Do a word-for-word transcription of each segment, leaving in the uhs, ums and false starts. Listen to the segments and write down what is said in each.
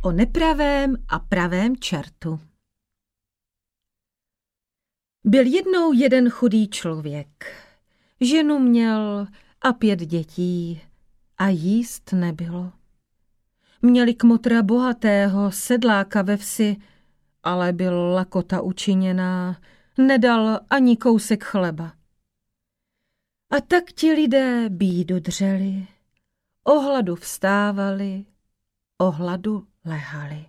O nepravém a pravém čertu. Byl jednou jeden chudý člověk. Ženu měl a pět dětí a jíst nebylo. Měli kmotra bohatého, sedláka ve vsi, ale byl lakota učiněná, nedal ani kousek chleba. A tak ti lidé bídu dřeli, o hladu vstávali, o hladu lehali.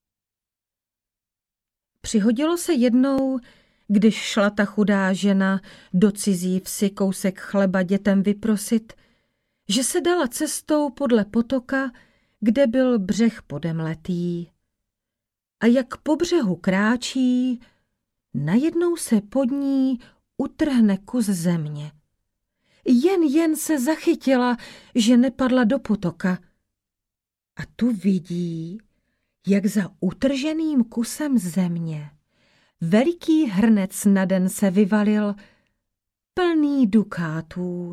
Přihodilo se jednou, když šla ta chudá žena do cizí vsi kousek chleba dětem vyprosit, že se dala cestou podle potoka, kde byl břeh podemletý. A jak po břehu kráčí, najednou se pod ní utrhne kus země. Jen jen se zachytila, že nepadla do potoka. A tu vidí, jak za utrženým kusem země veliký hrnec na den se vyvalil, plný dukátů.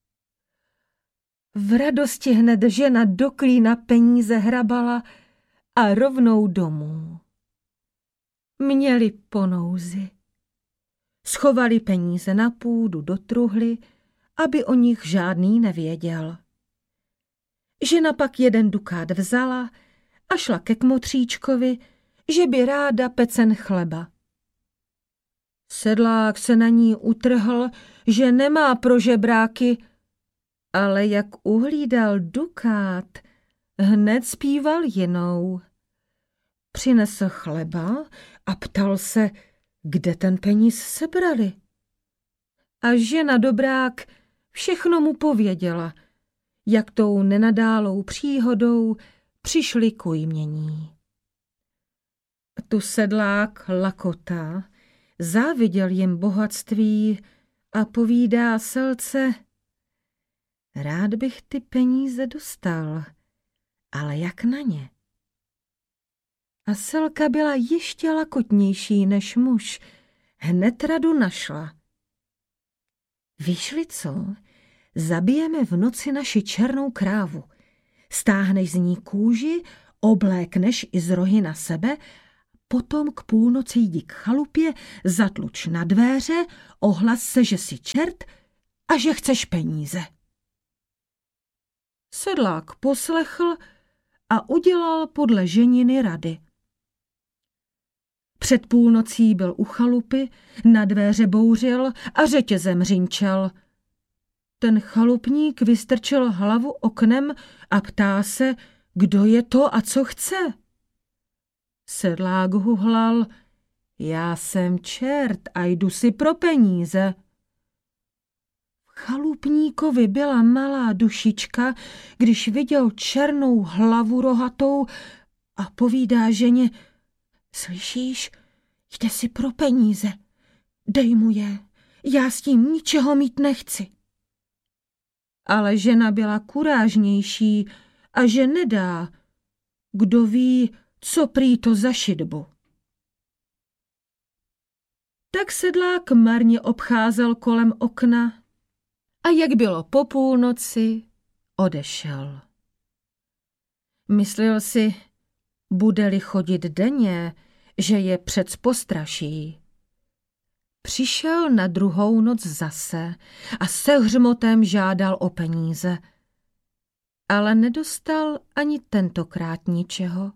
V radosti hned žena do klína peníze hrabala a rovnou domů. Měli po nouzi. Schovali peníze na půdu do truhly, aby o nich žádný nevěděl. Žena pak jeden dukát vzala a šla ke kmotříčkovi, že by ráda pecen chleba. Sedlák se na ní utrhl, že nemá pro žebráky, ale jak uhlídal dukát, hned zpíval jinou. Přinesl chleba a ptal se, kde ten peníz sebrali. A žena dobrák všechno mu pověděla, jak tou nenadálou příhodou přišli k ujmění. Tu sedlák lakota záviděl jim bohatství a povídá selce: rád bych ty peníze dostal, ale jak na ně? A selka byla ještě lakotnější než muž, hned radu našla. Víš-li co, zabijeme v noci naši černou krávu, stáhneš z ní kůži, oblékneš i z rohy na sebe, potom k půlnoci jdi k chalupě, zatluč na dvéře, ohlas se, že jsi čert a že chceš peníze. Sedlák poslechl a udělal podle ženiny rady. Před půlnocí byl u chalupy, na dveře bouřil a řetězem řinčel. Ten chalupník vystrčil hlavu oknem a ptá se, kdo je to a co chce. Sedlák huhlal: já jsem čert a jdu si pro peníze. V chalupníkovi byla malá dušička, když viděl černou hlavu rohatou a povídá ženě: slyšíš, jde si pro peníze, dej mu je, já s tím ničeho mít nechci. Ale žena byla kurážnější a že nedá, kdo ví, co prý to za šidbu. Tak sedlák marně obcházel kolem okna a jak bylo po půlnoci, odešel. Myslel si, bude-li chodit denně, že je přec postraší. Přišel na druhou noc zase a se hřmotem žádal o peníze, ale nedostal ani tentokrát ničeho.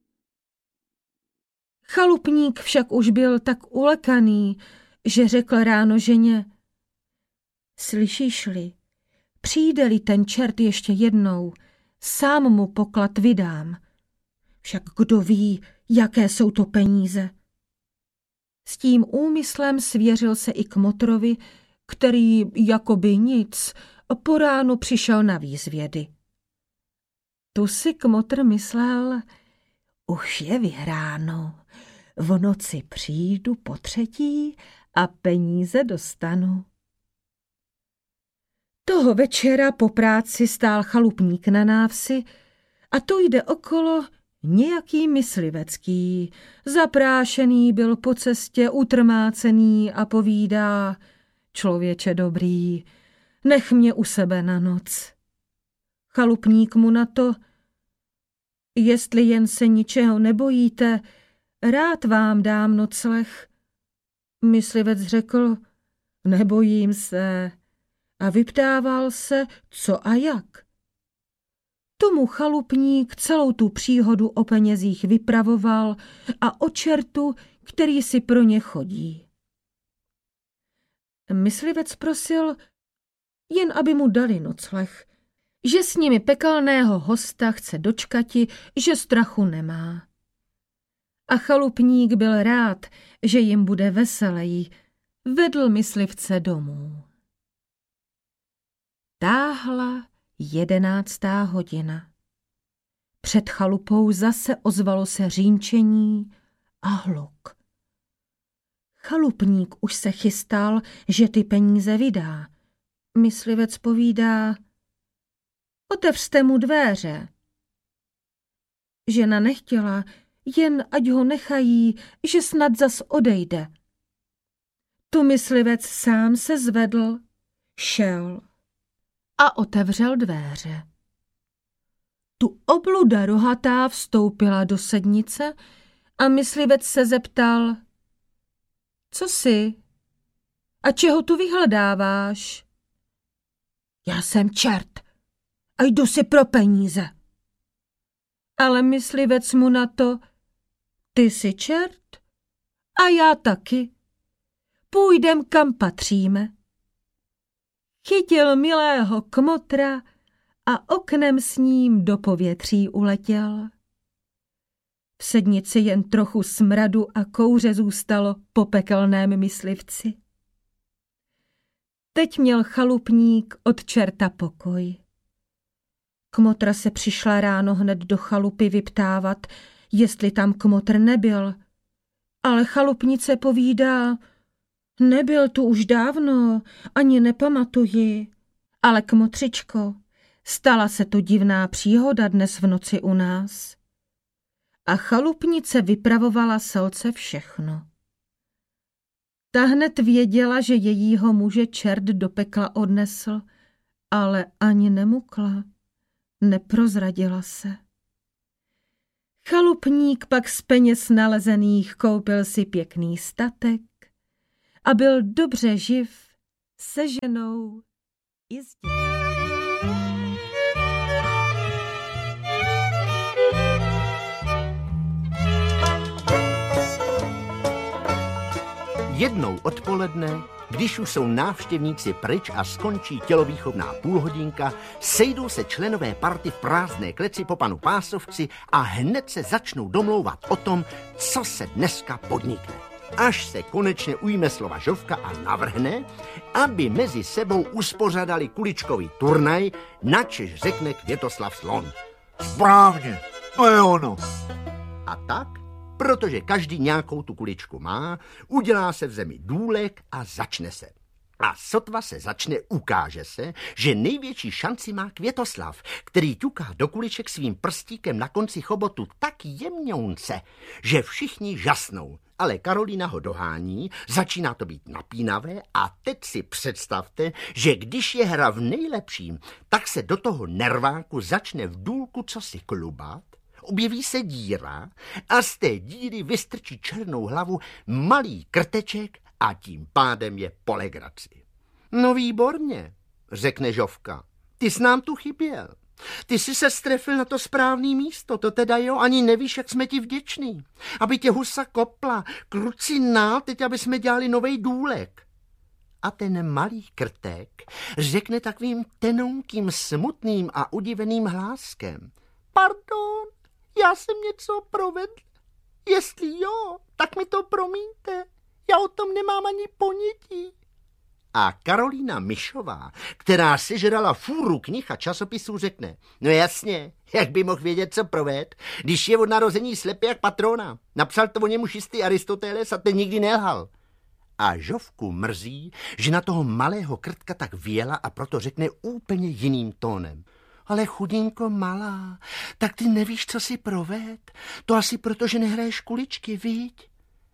Chalupník však už byl tak ulekaný, že řekl ráno ženě: slyšíš-li, přijde-li ten čert ještě jednou, sám mu poklad vydám. Však kdo ví, jaké jsou to peníze. S tím úmyslem svěřil se i kmotrovi, který jakoby nic po ránu přišel na výzvědy. Tu si kmotr myslel: už je vyhráno, v noci přijdu po třetí a peníze dostanu. Toho večera po práci stál chalupník na návsi a tu jde okolo nějaký myslivecký, zaprášený byl po cestě, utrmácený a povídá: člověče dobrý, nech mě u sebe na noc. Chalupník mu na to: Jestli jen se ničeho nebojíte, rád vám dám nocleh. Myslivec řekl, nebojím se, a vyptával se, co a jak. Tomu chalupník celou tu příhodu o penězích vypravoval a o čertu, který si pro ně chodí. Myslivec prosil, jen aby mu dali nocleh, že s nimi pekelného hosta chce dočkati, že strachu nemá. A chalupník byl rád, že jim bude veselej, vedl myslivce domů. Táhla jedenáctá hodina. Před chalupou zase ozvalo se řínčení a hluk. Chalupník už se chystal, že ty peníze vydá. Myslivec povídá, otevřte mu dveře. Žena nechtěla, jen ať ho nechají, že snad zas odejde. Tu myslivec sám se zvedl, šel a otevřel dveře. Tu obluda rohatá vstoupila do sednice a myslivec se zeptal, co jsi? A čeho tu vyhledáváš? Já jsem čert a jdu si pro peníze. Ale myslivec mu na to, ty jsi čert a já taky. Půjdem, kam patříme. Chytil milého kmotra a oknem s ním do povětří uletěl. V sednici jen trochu smradu a kouře zůstalo po pekelném myslivci. Teď měl chalupník od čerta pokoj. Kmotra se přišla ráno hned do chalupy vyptávat, jestli tam kmotr nebyl. Ale chalupnice povídá, nebyl tu už dávno, ani nepamatuji. Ale kmotřičko, stala se tu divná příhoda dnes v noci u nás. A chalupnice vypravovala selce všechno. Ta hned věděla, že jejího muže čert do pekla odnesl, ale ani nemukla, neprozradila se. Chalupník pak z peněz nalezených koupil si pěkný statek a byl dobře živ se ženou i s dětmi. Jednou odpoledne, když už jsou návštěvníci pryč a skončí tělovýchovná půlhodinka, sejdou se členové party v prázdné kleci po panu Pásovci a hned se začnou domlouvat o tom, co se dneska podnikne. Až se konečně ujme slova Žofka a navrhne, aby mezi sebou uspořádali kuličkový turnaj, načež řekne Květoslav Slon. Správně, to je ono. A tak, protože každý nějakou tu kuličku má, udělá se v zemi důlek a začne se. A sotva se začne, ukáže se, že největší šanci má Květoslav, který ťuká do kuliček svým prstíkem na konci chobotu tak jemňounce, že všichni žasnou. Ale Karolína ho dohání, začíná to být napínavé a teď si představte, že když je hra v nejlepším, tak se do toho nerváku začne v důlku cosi klubat, objeví se díra a z té díry vystrčí černou hlavu malý krteček a tím pádem je po legraci. No výborně, řekne Žofka, ty jsi nám tu chyběl. Ty jsi se strefil na to správný místo, to teda jo, ani nevíš, jak jsme ti vděční. Aby tě husa kopla, kruci nál, teď aby jsme dělali novej důlek. A ten malý krtek řekne takovým tenounkým, smutným a udiveným hláskem. Pardon, já jsem něco provedl. Jestli jo, tak mi to promiňte. Já o tom nemám ani ponětí. A Karolína Myšová, která sežrala fůru knih a časopisů, řekne, no jasně, jak by mohl vědět, co proved, když je od narození slepý jak patrona. Napsal to o němu šistý Aristoteles a ten nikdy nelhal. A Žofku mrzí, že na toho malého krtka tak věla a proto řekne úplně jiným tónem. Ale chudinko malá, tak ty nevíš, co si proved? To asi proto, že nehraješ kuličky, viď?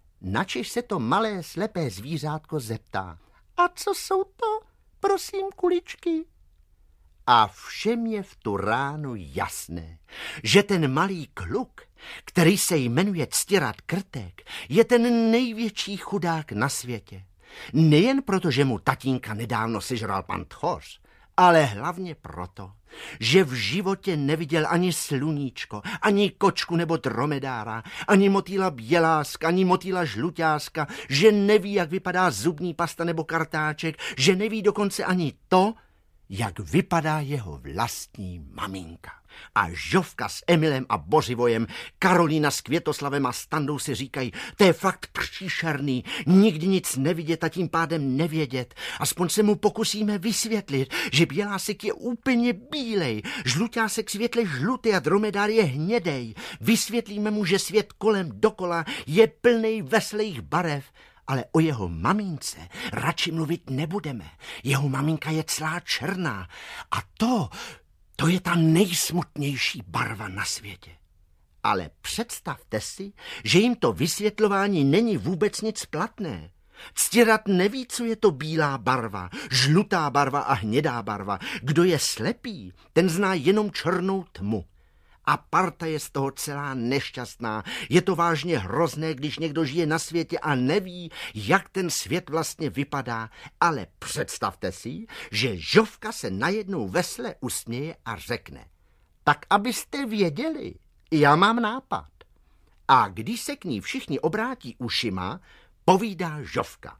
Načež se to malé slepé zvířátko zeptá. A co jsou to, prosím, kuličky? A všem je v tu ránu jasné, že ten malý kluk, který se jmenuje Ctirad Krtek, je ten největší chudák na světě. Nejen proto, že mu tatínka nedávno sežral pan Tchoř, ale hlavně proto, že v životě neviděl ani sluníčko, ani kočku nebo dromedára, ani motýla běláska, ani motýla žluťáska, že neví, jak vypadá zubní pasta nebo kartáček, že neví dokonce ani to, jak vypadá jeho vlastní maminka. A Žofka s Emilem a Bořivojem, Karolína s Květoslavem a Standou si říkají, to je fakt příšerný, nikdy nic nevidět a tím pádem nevědět. Aspoň se mu pokusíme vysvětlit, že bělásek je úplně bílej, žluťásek světle žlutý a dromedár je hnědej. Vysvětlíme mu, že svět kolem dokola je plnej veselých barev. Ale o jeho mamince radši mluvit nebudeme. Jeho maminka je celá černá. A to, to je ta nejsmutnější barva na světě. Ale představte si, že jim to vysvětlování není vůbec nic platné. Ctirad neví, co je to bílá barva, žlutá barva a hnědá barva. Kdo je slepý, ten zná jenom černou tmu. A parta je z toho celá nešťastná. Je to vážně hrozné, když někdo žije na světě a neví, jak ten svět vlastně vypadá. Ale představte si, že Žofka se najednou vesele usměje a řekne. Tak abyste věděli, já mám nápad. A když se k ní všichni obrátí ušima, povídá Žofka.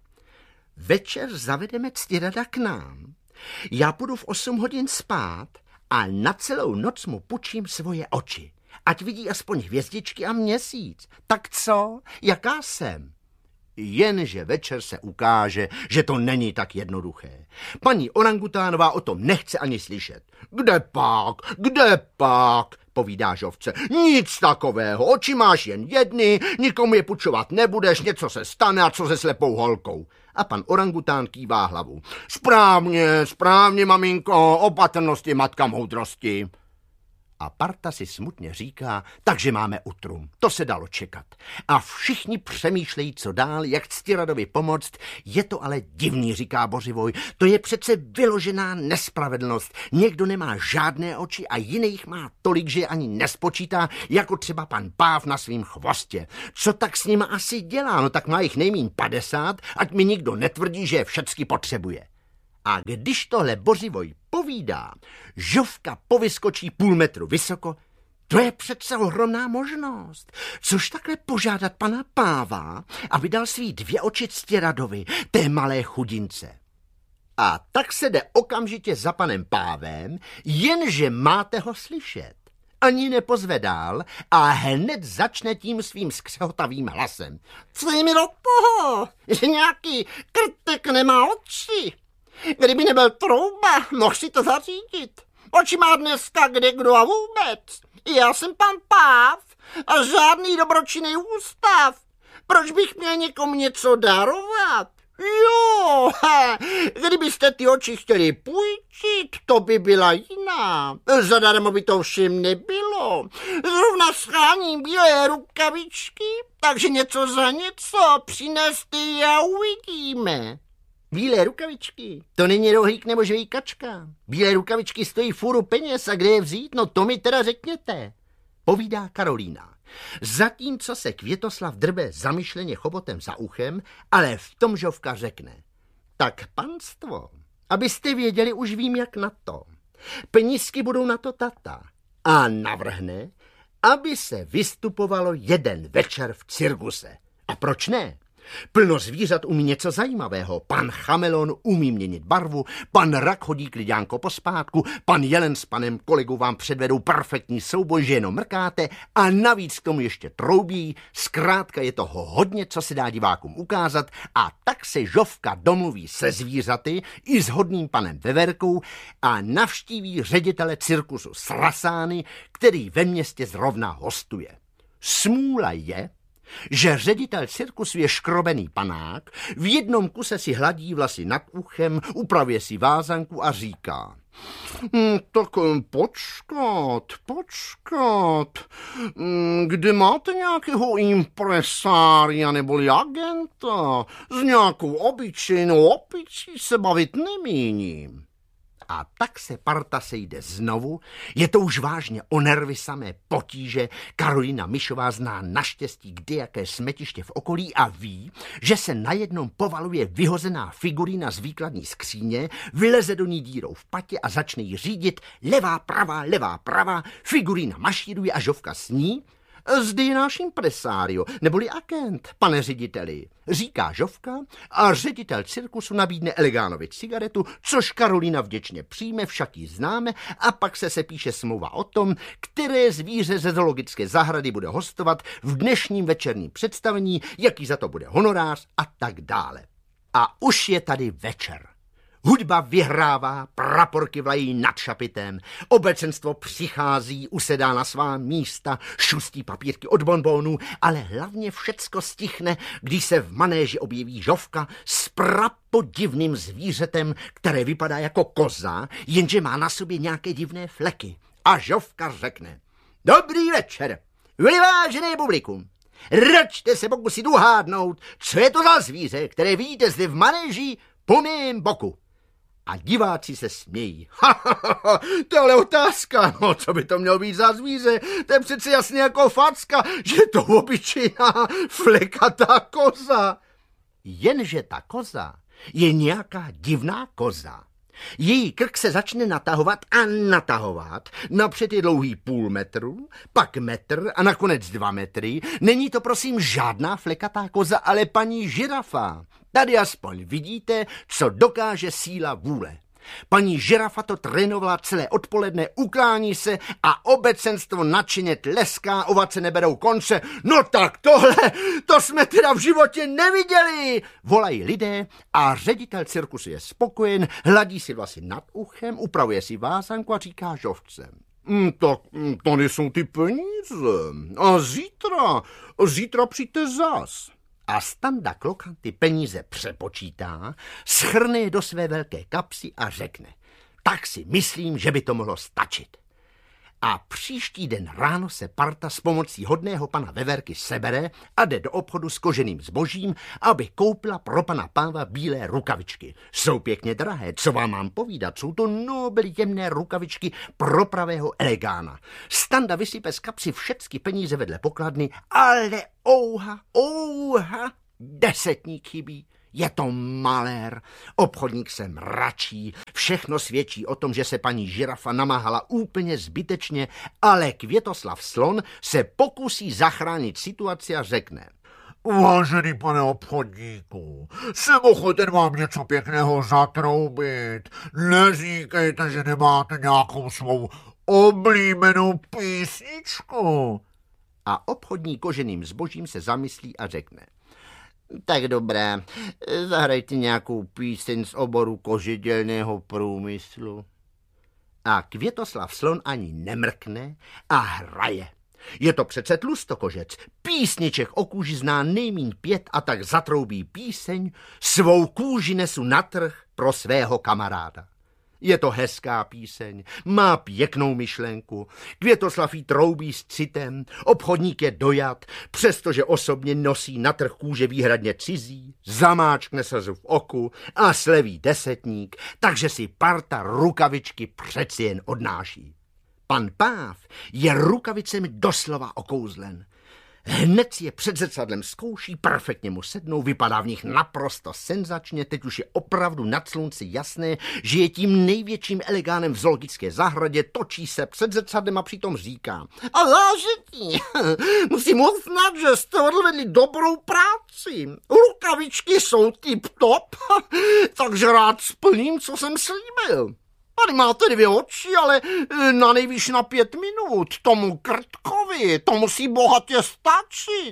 Večer zavedeme Ctirada k nám. Já půjdu v osm hodin spát a na celou noc mu půjčím svoje oči. Ať vidí aspoň hvězdičky a měsíc. Tak co? Jaká jsem? Jenže večer se ukáže, že to není tak jednoduché. Paní Orangutánová o tom nechce ani slyšet. Kde pak? Kde pak? Povídá Žofce. Nic takového, oči máš jen jedny, nikomu je půjčovat nebudeš, něco se stane a co se slepou holkou. A pan Orangután kývá hlavu. Správně, správně, maminko, opatrnost je matka moudrosti. A parta si smutně říká, takže máme utrum. To se dalo čekat. A všichni přemýšlejí, co dál, jak Ctiradovi pomoct. Je to ale divný, říká Bořivoj. To je přece vyložená nespravedlnost. Někdo nemá žádné oči a jiných má tolik, že je ani nespočítá, jako třeba pan Páv na svým chvostě. Co tak s nima asi dělá? No tak má jich nejmíň padesát, ať mi nikdo netvrdí, že je všecky potřebuje. A když tohle Bořivoj povídá, Žofka povyskočí půl metru vysoko, to je přece ohromná možnost. Což takhle požádat pana Páva, aby dal svý dvě oči Ctiradovi, té malé chudince. A tak se jde okamžitě za panem Pávem, jenže máte ho slyšet. Ani nepozve dál a hned začne tím svým skřehotavým hlasem. Co je mi do toho, že nějaký krtek nemá oči? Kdyby nebyl Trouba, mohl si to zařídit. Oči má dneska kde kdo a vůbec. Já jsem pan Páv a žádný dobročinný ústav. Proč bych měl někomu něco darovat? Jo, he, kdybyste ty oči chtěli půjčit, to by byla jiná. Zadarmo by to všem nebylo. Zrovna sháním bílé rukavičky, takže něco za něco přineste a uvidíme. Bílé rukavičky, to není rohlík nebo žvejkačka. Bílé rukavičky stojí fůru peněz a kde je vzít, no to mi teda řekněte, povídá Karolína. Zatímco se Květoslav drbe zamyšleně chobotem za uchem, ale v tom Žofka řekne. Tak panstvo, abyste věděli, už vím jak na to. Penízky budou na to tata. A navrhne, aby se vystupovalo jeden večer v cirkuse. A proč ne? Plno zvířat umí něco zajímavého. Pan Chamelon umí měnit barvu, pan Rak hodí klidňánko pospátku, pan Jelen s panem kolegou vám předvedou perfektní souboj, že jenom mrkáte a navíc k tomu ještě troubí. Zkrátka je toho hodně, co se dá divákům ukázat a tak se Žofka domluví se zvířaty i s hodným panem Veverkou a navštíví ředitele cirkusu Srasány, který ve městě zrovna hostuje. Smůla je, že ředitel cirkusu je škrobený panák, v jednom kuse si hladí vlasy nad uchem, upravuje si vázanku a říká. Hm, tak počkat, počkat, kde máte nějakého impresária neboli agenta? S nějakou obyčejnou opičí se bavit nemíním. a tak se parta sejde znovu. Je to už vážně o nervy samé potíže. Karolína Mišová zná naštěstí kdejaké smetiště v okolí a ví, že se najednou povaluje vyhozená figurína z výkladní skříně, vyleze do ní dírou v patě a začne ji řídit levá, pravá, levá, pravá. Figurína mašíruje a Žofka s ní. Zde je náš impresario, neboli agent, pane řediteli, říká Žofka a ředitel cirkusu nabídne Elegánovi cigaretu, což Karolína vděčně přijme, však ji známe, a pak se sepíše smlouva o tom, které zvíře ze zoologické zahrady bude hostovat v dnešním večerním představení, jaký za to bude honorář a tak dále. A už je tady večer. Hudba vyhrává, praporky vlají nad šapitem, obecenstvo přichází, usedá na svá místa, šustí papírky od bonbónů, ale hlavně všecko stichne, když se v manéži objeví Žofka s prapodivným zvířetem, které vypadá jako koza, jenže má na sobě nějaké divné fleky. A Žofka řekne: Dobrý večer, vyvážené publikum. Račte se pokusit uhádnout, co je to za zvíře, které vidíte zde v manéži po mém boku. A diváci se smějí. Ha, ha, ha, ha, to je ale otázka. No, co by to mělo být za zvíře? To je přece jasně jako facka, že je to obyčejná flekatá koza. Jenže ta koza je nějaká divná koza. Její krk se začne natahovat a natahovat. Napřed je dlouhý půl metru, pak metr a nakonec dva metry. Není to prosím žádná flekatá koza, ale paní žirafa. Tady aspoň vidíte, co dokáže síla vůle. Paní žirafa to trénovala celé odpoledne, uklání se a obecenstvo nadšeně tleská, ovace neberou konce. No tak tohle, to jsme teda v životě neviděli, volají lidé a ředitel cirkusu je spokojen, hladí si vlasy nad uchem, upravuje si vázanku a říká Žofce: Mm, tak mm, to nejsou ty peníze. A zítra, zítra přijďte zas. A Standa Klokan ty peníze přepočítá, schrne je do své velké kapsy a řekne: Tak si myslím, že by to mohlo stačit. A příští den ráno se parta s pomocí hodného pana Veverky sebere a jde do obchodu s koženým zbožím, aby koupila pro pana Páva bílé rukavičky. Jsou pěkně drahé, co vám mám povídat, jsou to nobel jemné rukavičky pro pravého Elegána. Standa vysype z kapsy všecky peníze vedle pokladny, ale ouha, ouha, desetník chybí. Je to malér, obchodník se mračí, všechno svědčí o tom, že se paní žirafa namáhala úplně zbytečně, ale Květoslav Slon se pokusí zachránit situaci a řekne: Vážený pane obchodníku, jsem ochoten vám něco pěkného zatroubit. Neříkejte, že nemáte nějakou svou oblíbenou písničku. A obchodník koženým zbožím se zamyslí a řekne: Tak dobré, zahrajte nějakou píseň z oboru kožidělného průmyslu. A Květoslav Slon ani nemrkne a hraje. Je to přece tlustokožec, písniček o kůži zná nejmíň pět a tak zatroubí píseň: Svou kůži nesu na trh pro svého kamaráda. Je to hezká píseň, má pěknou myšlenku, Květoslav jí troubí s citem, obchodník je dojat, přestože osobně nosí na trh kůže výhradně cizí, zamáčkne slzu v oku a sleví desetník, takže si parta rukavičky přeci jen odnáší. Pan Páv je rukavicemi doslova okouzlen. Hned si je před zrcadlem zkouší, perfektně mu sednou, vypadá v nich naprosto senzačně, teď už je opravdu nad slunci jasné, že je tím největším Elegánem v zoologické zahradě, točí se před zrcadlem a přitom říká: A zážití, musím uznat, že jste odvedli dobrou práci, rukavičky jsou tip-top, takže rád splním, co jsem slíbil. Tady máte dvě oči, ale na nejvýš na pět minut. Tomu krtkovi, to musí bohatě stačit.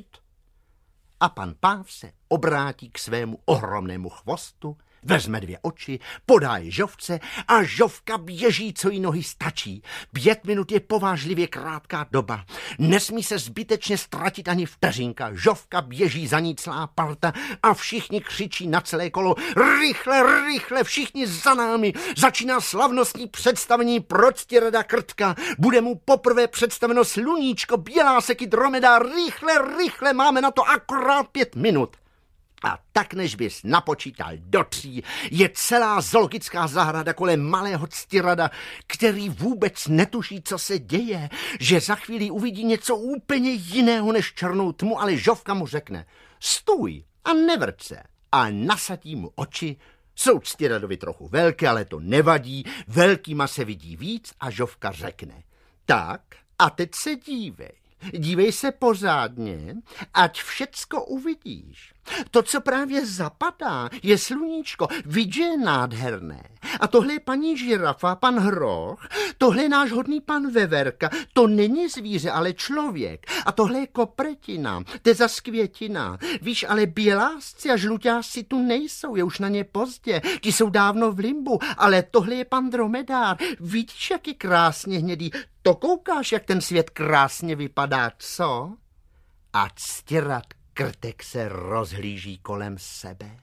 A pan Páv se obrátí k svému ohromnému chvostu, vezme dvě oči, podá je Žofce a Žofka běží, co jí nohy stačí. Pět minut je povážlivě krátká doba. Nesmí se zbytečně ztratit ani vteřinka. Žofka běží za ní celá parta a všichni křičí na celé kolo: Rychle, rychle, všichni za námi. Začíná slavnostní představení Proctirada Krtka. Bude mu poprvé představeno sluníčko, bělá seky dromedár. Rychle, rychle, máme na to akorát pět minut. A tak, než bys napočítal do tří, je celá zoologická zahrada kolem malého ctirada, který vůbec netuší, co se děje, že za chvíli uvidí něco úplně jiného než černou tmu, ale Žofka mu řekne: stůj a nevrť se, a nasadí mu oči. Jsou ctiradovi trochu velké, ale to nevadí, velkýma se vidí víc a Žofka řekne: tak a teď se dívej. Dívej se pořádně, ať všecko uvidíš. To, co právě zapadá, je sluníčko, vidíš, že je nádherné. A tohle je paní žirafa, pan hroch, tohle je náš hodný pan veverka, to není zvíře, ale člověk. A tohle je kopretina, to je zas květina. Víš, ale bělásci a žluťásci tu nejsou, je už na ně pozdě, ti jsou dávno v limbu, ale tohle je pan dromedár. Vidíš, jak je krásně hnědý, to koukáš, jak ten svět krásně vypadá, co? A ctirad Krtek se rozhlíží kolem sebe.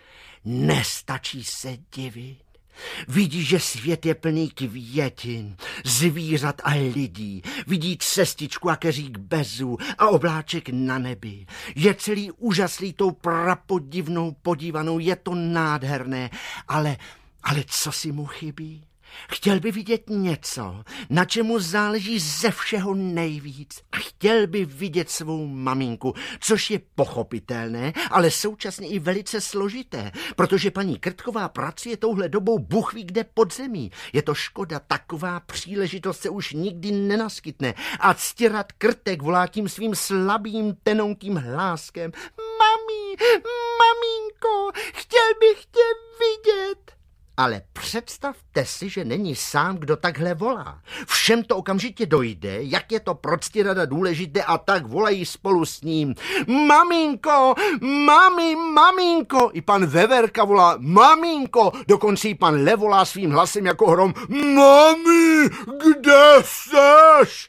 Nestačí se divit. Vidí, že svět je plný květin, zvířat a lidí. Vidí cestičku a keřík bezů a obláček na nebi. Je celý úžaslý tou prapodivnou podívanou, je to nádherné, ale, ale co si mu chybí? Chtěl by vidět něco, na čemu záleží ze všeho nejvíc. Chtěl by vidět svou maminku, což je pochopitelné, ale současně i velice složité, protože paní Krtková pracuje touhle dobou Bůh ví kde pod zemí. Je to škoda, taková příležitost se už nikdy nenaskytne a ctirad Krtek volá tím svým slabým tenonkým hláskem: mami, maminko, chtěl bych tě vidět. Ale představte si, že není sám, kdo takhle volá. Všem to okamžitě dojde, jak je to pro ctirada důležité, a tak volají spolu s ním: maminko, mami, maminko. I pan veverka volá: maminko. Dokonce i pan lev volá svým hlasem jako hrom: mami, kde seš?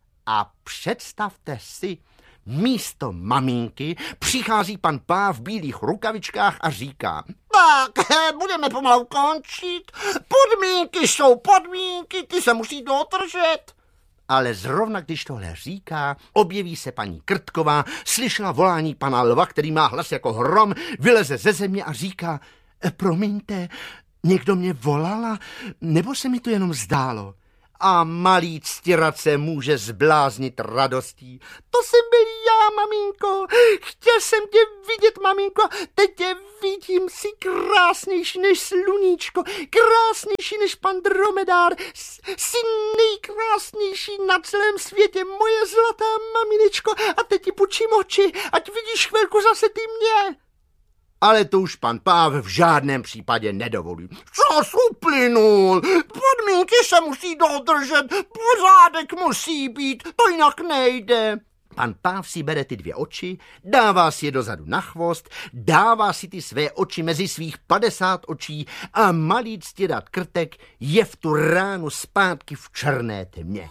A představte si, místo maminky přichází pan Pá v bílých rukavičkách a říká: tak, budeme pomalu končit. Podmínky jsou podmínky, ty se musí dodržet. Ale zrovna když tohle říká, objeví se paní Krtková, slyšela volání pana lva, který má hlas jako hrom, vyleze ze země a říká: promiňte, někdo mě volala, nebo se mi to jenom zdálo? A malý ctirad se může zbláznit radostí. To jsem byl já, maminko. Chtěl jsem tě vidět, maminko. Teď tě vidím, jsi krásnější než sluníčko, krásnější než pan dromedár. Jsi nejkrásnější na celém světě, moje zlatá maminečko. A teď ti půjčím oči, ať vidíš chvilku zase ty mě. Ale to už pan Páv v žádném případě nedovolí. Čas uplynul, podmínky se musí dodržet, pořádek musí být, to jinak nejde. Pan Páv si bere ty dvě oči, dává si je dozadu na chvost, dává si ty své oči mezi svých padesát očí a malý ctirad Krtek je v tu ránu zpátky v černé tmě.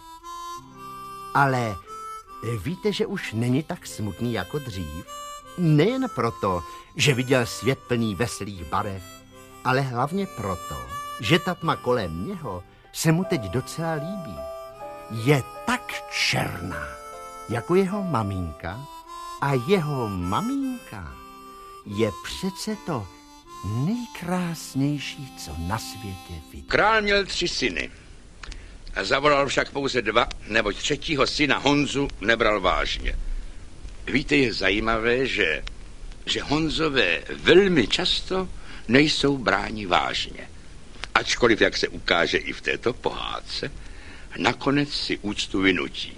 Ale víte, že už není tak smutný jako dřív? Nejen proto, že viděl svět plný veselých barev, ale hlavně proto, že ta tma kolem něho se mu teď docela líbí. Je tak černá, jako jeho maminka, a jeho maminka je přece to nejkrásnější, co na světě vidí. Král měl tři syny. Zavolal však pouze dva, neboť třetího syna Honzu nebral vážně. Víte, je zajímavé, že, že Honzové velmi často nejsou bráni vážně. Ačkoliv, jak se ukáže i v této pohádce, nakonec si úctu vynutí.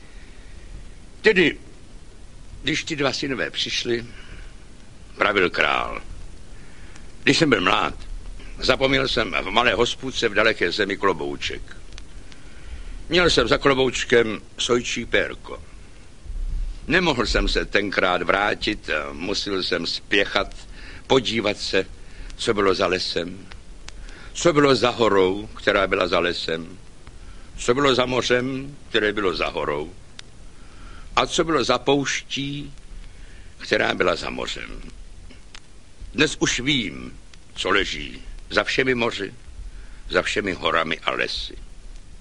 Tedy, když ti dva synové přišli, pravil král: když jsem byl mlád, zapomněl jsem v malé hospůdce v daleké zemi klobouček. Měl jsem za kloboučkem sojčí pérko. Nemohl jsem se tenkrát vrátit a musel jsem spěchat, podívat se, co bylo za lesem, co bylo za horou, která byla za lesem, co bylo za mořem, které bylo za horou, a co bylo za pouští, která byla za mořem. Dnes už vím, co leží za všemi moři, za všemi horami a lesy.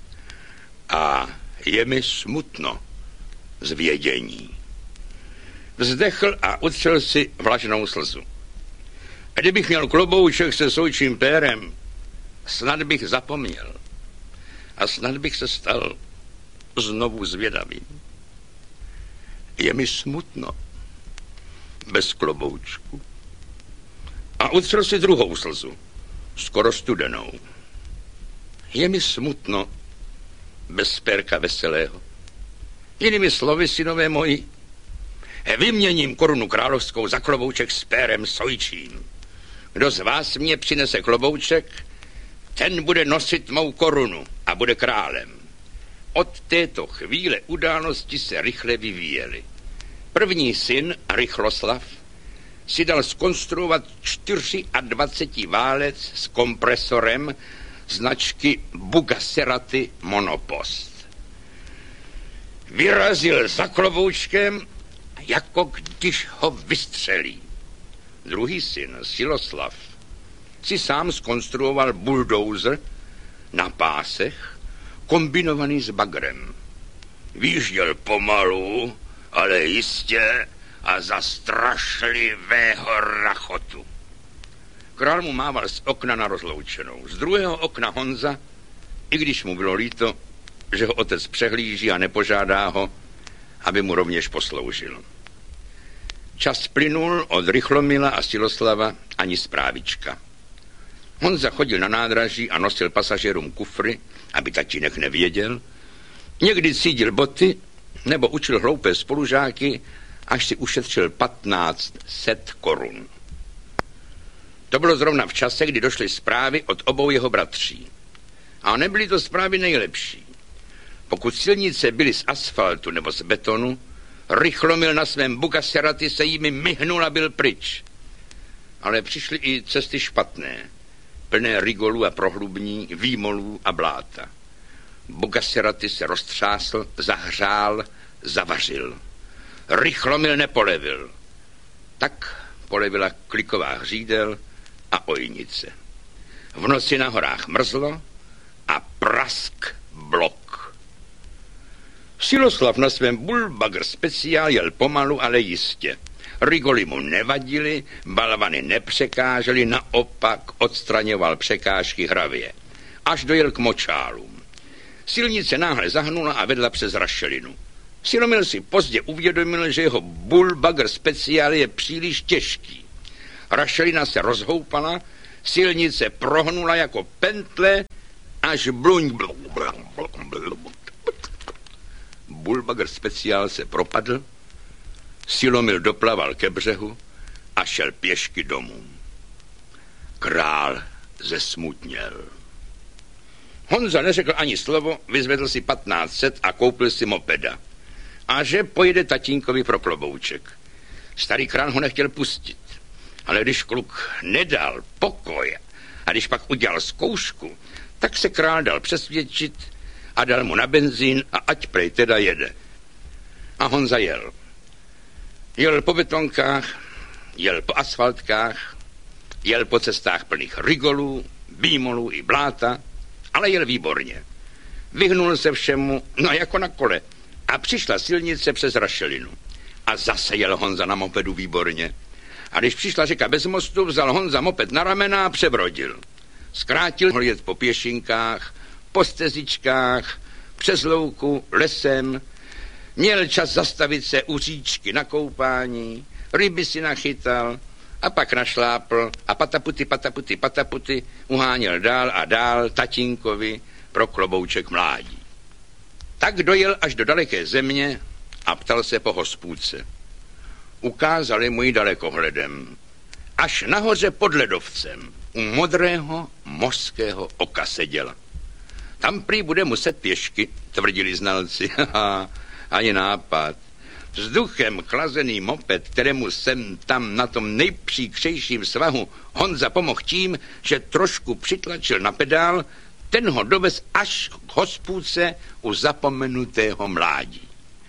A je mi smutno z vědění. Vzdechl a utřel si vlažnou slzu. Kdybych měl klobouček se sojčím pérem, snad bych zapomněl. A snad bych se stal znovu zvědavým. Je mi smutno bez kloboučku. A utřel si druhou slzu, skoro studenou. Je mi smutno bez pérka veselého. Jinými slovy, synové moji, vyměním korunu královskou za klobouček s pérem sojčím. Kdo z vás mě přinese klobouček, ten bude nosit mou korunu a bude králem. Od této chvíle události se rychle vyvíjely. První syn, Rychloslav, si dal zkonstruovat dvacet válec s kompresorem značky Bugaseraty Monopost. Vyrazil za kloboučkem, jako když ho vystřelí. Druhý syn, Siloslav, si sám zkonstruoval bulldozer na pásech, kombinovaný s bagrem. Výjížděl pomalu, ale jistě a za strašlivého rachotu. Král mu mával z okna na rozloučenou. Z druhého okna Honza, i když mu bylo líto, že ho otec přehlíží a nepožádá ho, aby mu rovněž posloužil. Čas plynul od Rychlomila a Siloslava ani zprávička. Honza chodil na nádraží a nosil pasažérům kufry, aby tatínek nevěděl. Někdy cídil boty nebo učil hloupé spolužáky, až si ušetřil patnáct set korun. To bylo zrovna v čase, kdy došly zprávy od obou jeho bratří. A nebyly to zprávy nejlepší. Pokud silnice byly z asfaltu nebo z betonu, Rychlomil na svém Bugaseraty se jimi myhnul a byl pryč. Ale přišly i cesty špatné, plné rigolů a prohlubní, výmolů a bláta. Bugaseraty se roztřásl, zahřál, zavařil. Rychlomil nepolevil. Tak polevila kliková hřídel a ojnice. V noci na horách mrzlo a prask blok. Siloslav na svém Bullbagger speciál jel pomalu, ale jistě. Rigoly mu nevadily, balvany nepřekážely, naopak odstraňoval překážky hravě. Až dojel k močálům. Silnice náhle zahnula a vedla přes rašelinu. Silomil si pozdě uvědomil, že jeho Bullbagger speciál je příliš těžký. Rašelina se rozhoupala, silnice prohnula jako pentle, až bluň. Bullbagger speciál se propadl, Silomil doplaval ke břehu a šel pěšky domů. Král zesmutněl. Honza neřekl ani slovo, vyzvedl si patnáct set a koupil si mopeda. A že pojede tatínkovi pro klobouček. Starý král ho nechtěl pustit, ale když kluk nedal pokoj a když pak udělal zkoušku, tak se král dal přesvědčit a dal mu na benzín a ať prej teda jede. A Honza jel. Jel po betonkách, jel po asfaltkách, jel po cestách plných rigolů, bímolů i bláta, ale jel výborně. Vyhnul se všemu, no jako na kole. A přišla silnice přes rašelinu. A zase jel Honza na mopedu výborně. A když přišla řeka bez mostu, vzal Honza moped na ramena a přebrodil. Zkrátil ho jet po pěšinkách, po stezičkách, přes louku, lesem. Měl čas zastavit se u říčky na koupání, ryby si nachytal a pak našlápl a pataputy, pataputy, pataputy uháněl dál a dál tatínkovi pro klobouček mládí. Tak dojel až do daleké země a ptal se po hospůdce. Ukázali mu ji dalekohledem. Až nahoře pod ledovcem u modrého mořského oka seděla. Tam prý bude muset pěšky, tvrdili znalci. Ani nápad. Vzduchem chlazený moped, kterému jsem tam na tom nejpříkřejším svahu Honza pomohl tím, že trošku přitlačil na pedál, ten ho dovez až k hospůdce u zapomenutého mládí.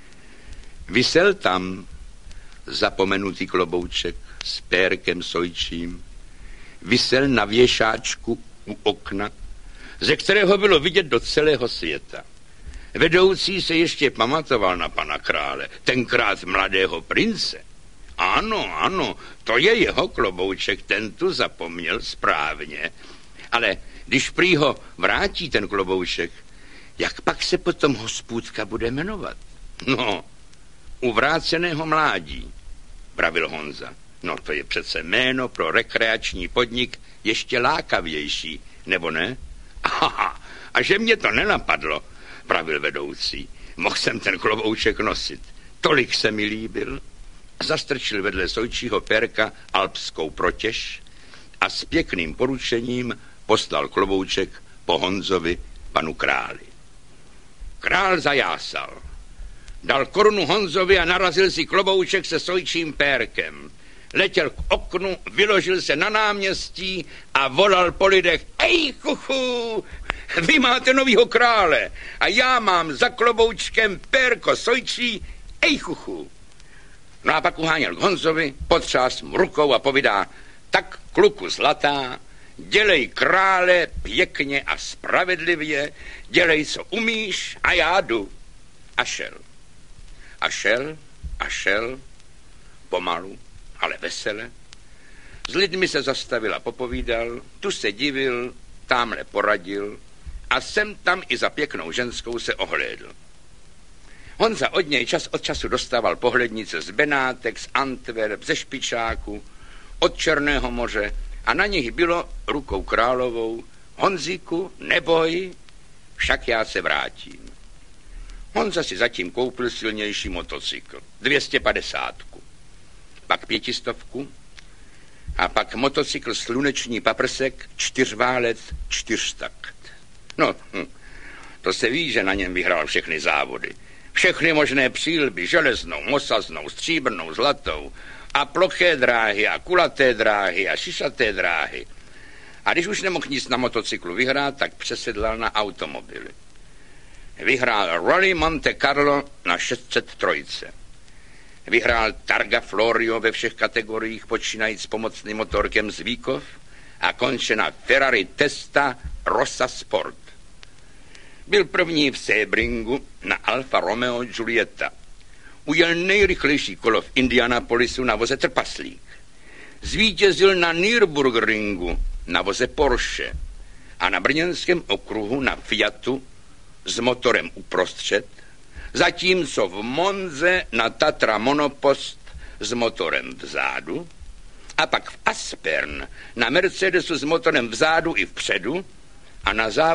Visel tam zapomenutý klobouček s pérkem sojčím. Visel na věšáčku u okna, ze kterého bylo vidět do celého světa. Vedoucí se ještě pamatoval na pana krále, tenkrát mladého prince, Ano, ano, to je jeho klobouček, ten tu zapomněl správně. Ale když prý ho vrátí ten klobouček, jak pak se potom hospůdka bude jmenovat? No, u vráceného mládí, pravil Honza. No to je přece jméno pro rekreační podnik ještě lákavější, nebo ne? Aha, a že mě to nenapadlo, pravil vedoucí. Mohl jsem ten klobouček nosit. Tolik se mi líbil. Zastrčil vedle sojčího pérka alpskou protěž a s pěkným poručením poslal klobouček po Honzovi panu králi. Král zajásal. Dal korunu Honzovi a narazil si klobouček se sojčím pérkem. Letěl k oknu, vyložil se na náměstí a volal po lidech: Ej, chuchu, vy máte novýho krále a já mám za kloboučkem pérko sojčí, ej, chuchu. No a pak uháněl k Honzovi, potřás mu rukou a povídá: Tak, kluku zlatá, dělej krále pěkně a spravedlivě, dělej, co umíš, a já jdu. A šel. A šel, a šel, pomalu, ale vesele. S lidmi se zastavil a popovídal, tu se divil, támhle poradil a sem tam i za pěknou ženskou se ohlédl. Honza od něj čas od času dostával pohlednice z Benátek, z Antwerp, ze Špičáku, od Černého moře a na nich bylo rukou královou: Honzíku, neboj, však já se vrátím. Honza si zatím koupil silnější motocykl, dvě stě padesátku, pak pětistovku a pak motocykl sluneční paprsek, čtyřválec, čtyřtakt. No, hm, to se ví, že na něm vyhrál všechny závody. Všechny možné přílby, železnou, mosaznou, stříbrnou, zlatou a ploché dráhy a kulaté dráhy a šišaté dráhy. A když už nemohl nic na motocyklu vyhrát, tak přesedlal na automobily. Vyhrál Rally Monte Carlo na šest set tři. Vyhrál Targa Florio ve všech kategoriích, počínajíc s pomocným motorkem Zvíkov a konče na Ferrari Testa Rossa Sport. Byl první v Sebringu na Alfa Romeo Giulietta. Ujel nejrychlejší kolo v Indianapolisu na voze Trpaslík. Zvítězil na Nürburgringu na voze Porsche a na brněnském okruhu na Fiatu s motorem uprostřed, zatímco v Monze na Tatra Monopost s motorem vzadu a pak v Aspern na Mercedesu s motorem vzadu i vpředu a na závěr